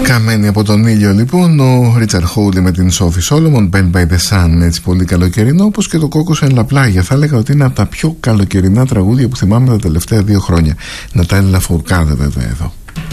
Καμένη από τον ήλιο λοιπόν ο Ρίτσαρντ Χόουλι με την Σόφι Σόλομον, Bent by the Sun, έτσι πολύ καλοκαιρινό, όπως και το Κόκκος εν Λαπλάγια. Θα έλεγα ότι είναι από τα πιο καλοκαιρινά τραγούδια που θυμάμαι τα τελευταία 2 χρόνια. Νατάλη Λαφορκάδε βέβαια εδώ.